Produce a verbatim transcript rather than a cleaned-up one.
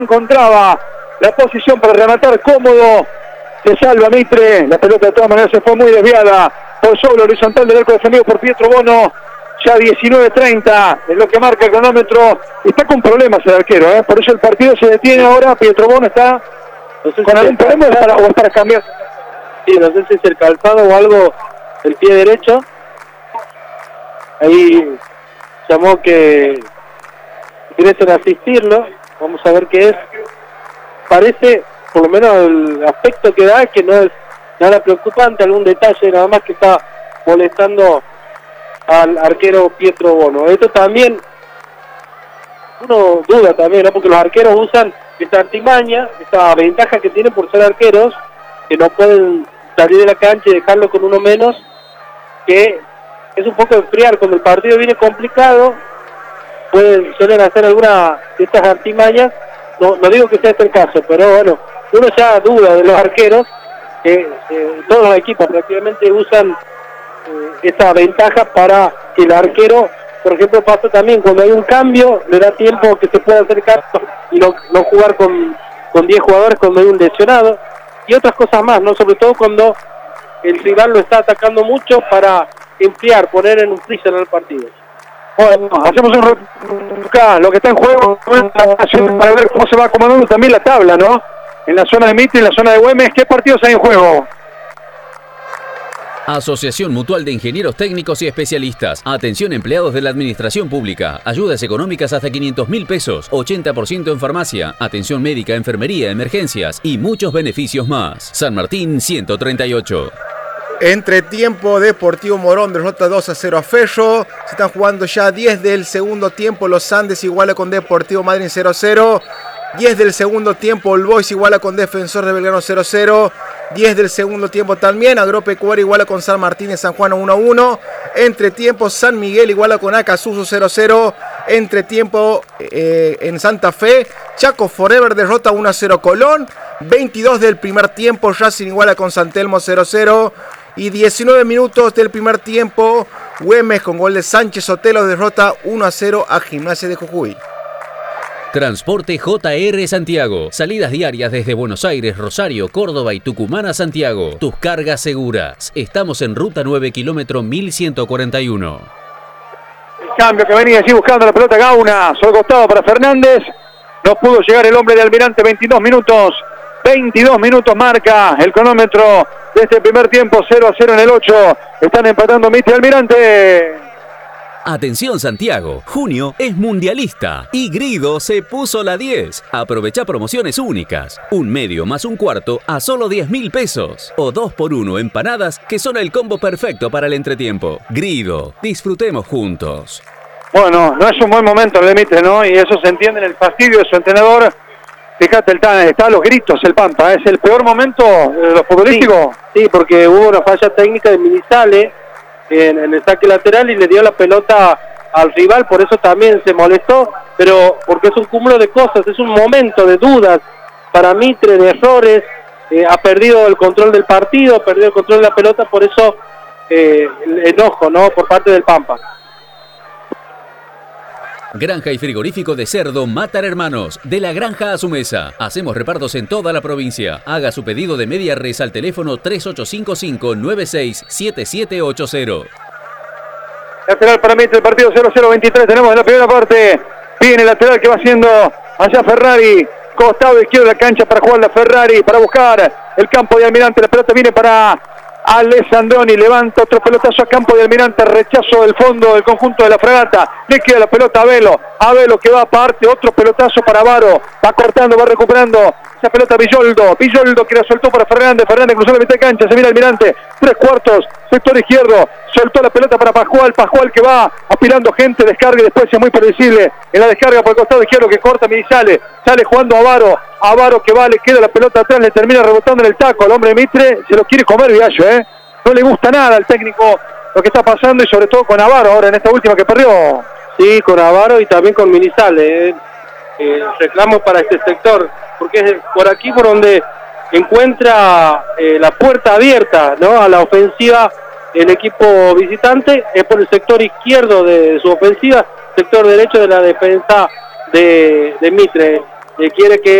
encontraba la posición para rematar cómodo. Se salva Mitre, la pelota de todas maneras se fue muy desviada por sobre horizontal del arco defendido por Pietro Bono. Ya diecinueve treinta es lo que marca el cronómetro. Está con problemas el arquero, ¿eh? Por eso el partido se detiene ahora. Pietro Bono está no sé con si algún problema o es para, o es para cambiar. Sí, no sé si es el calzado o algo, el pie derecho. Ahí llamó que ingresen a asistirlo. Vamos a ver qué es. Parece, por lo menos el aspecto que da, que no es nada preocupante, algún detalle nada más que está molestando al arquero Pietro Bono. Esto también, uno duda también, ¿no? Porque los arqueros usan esta artimaña, esta ventaja que tienen por ser arqueros, que no pueden salir de la cancha y dejarlo con uno menos, que es un poco enfriar. Cuando el partido viene complicado, pueden, suelen hacer alguna de estas artimañas. No, no digo que sea este el caso, pero bueno, uno ya duda de los arqueros, que eh, todos los equipos prácticamente usan eh, esta ventaja para que el arquero, por ejemplo, pasa también cuando hay un cambio, le da tiempo que se pueda hacer cambio y no, no jugar con, con diez jugadores cuando hay un lesionado, y otras cosas más, ¿no? Sobre todo cuando el rival lo está atacando mucho para enfriar, poner en un freezer en el partido. Bueno, hacemos un acá, lo que está en juego para ver cómo se va acomodando también la tabla, ¿no? En la zona de Mitre, en la zona de Güemes, ¿qué partidos hay en juego? Asociación Mutual de Ingenieros Técnicos y Especialistas. Atención empleados de la Administración Pública. Ayudas económicas hasta quinientos mil pesos. ochenta por ciento en farmacia. Atención médica, enfermería, emergencias y muchos beneficios más. San Martín ciento treinta y ocho. Entretiempo, Deportivo Morón derrota dos a cero a Ferro. Se están jugando ya diez del segundo tiempo. Los Andes iguala con Deportivo Madryn cero a cero. diez del segundo tiempo, All Boys iguala con Defensor de Belgrano cero a cero. diez del segundo tiempo también, Agropecuario iguala con San Martín de San Juan uno a uno. Entretiempo, San Miguel iguala con Acasuso cero a cero. Entretiempo eh, en Santa Fe, Chaco Forever derrota uno a cero Colón. veintidós del primer tiempo, Racing iguala con San Telmo cero a cero. Y diecinueve minutos del primer tiempo, Güemes con gol de Sánchez Sotelo derrota uno a cero a Gimnasia de Jujuy. Transporte J R Santiago. Salidas diarias desde Buenos Aires, Rosario, Córdoba y Tucumán a Santiago. Tus cargas seguras. Estamos en ruta nueve, kilómetro mil ciento cuarenta y uno. El cambio que venía así buscando la pelota Gauna. Sobre costado para Fernández. No pudo llegar el hombre de Almirante. veintidós minutos. veintidós minutos marca el cronómetro de este primer tiempo. cero a cero en el ocho. Están empatando Mitre y Almirante. Atención Santiago, junio es mundialista y Grido se puso la diez. Aprovecha promociones únicas, un medio más un cuarto a solo diez mil pesos o dos por uno empanadas que son el combo perfecto para el entretiempo. Grido, disfrutemos juntos. Bueno, no es un buen momento el de Mitre, ¿no? Y eso se entiende en el fastidio de su entrenador. Fíjate, el tan, está a los gritos el Pampa, ¿es el peor momento de los futbolísticos? Sí, sí, porque hubo una falla técnica de Minizale En, en el saque lateral y le dio la pelota al rival, por eso también se molestó, pero porque es un cúmulo de cosas, es un momento de dudas para Mitre, de errores, eh, ha perdido el control del partido, ha perdido el control de la pelota, por eso eh, el enojo, ¿no?, por parte del Pampa. Granja y frigorífico de cerdo Matar Hermanos, de la granja a su mesa. Hacemos repartos en toda la provincia. Haga su pedido de media res al teléfono tres ocho cinco cinco, nueve seis siete siete ocho cero. Lateral para Mitre, el partido cero cero veintitrés. Tenemos en la primera parte. Viene el lateral que va haciendo allá Ferrari. Costado izquierdo de la cancha para jugar la Ferrari, para buscar el campo de Almirante. La pelota viene para Alessandroni, levanta otro pelotazo a campo de Almirante, rechazo del fondo del conjunto de la Fragata, le queda la pelota a Velo, a Velo que va aparte, otro pelotazo para Varo, va cortando, va recuperando esa pelota Villoldo, Villoldo que la soltó para Fernández, Fernández cruzó la mitad de cancha, se mira Almirante, tres cuartos, sector izquierdo, soltó la pelota para Pascual, Pascual que va apilando gente, descarga y después es muy predecible en la descarga por el costado izquierdo que corta y sale, sale jugando a Varo, a Varo que va, le queda la pelota atrás, le termina rebotando en el taco, el hombre de Mitre se lo quiere comer Viallo, eh, no le gusta nada al técnico lo que está pasando y sobre todo con Avaro ahora en esta última que perdió. Sí, con Avaro y también con Minizale, eh, eh, reclamo para este sector, porque es por aquí por donde encuentra eh, la puerta abierta, ¿no?, a la ofensiva el equipo visitante, es por el sector izquierdo de su ofensiva, sector derecho de la defensa de, de Mitre. eh, quiere que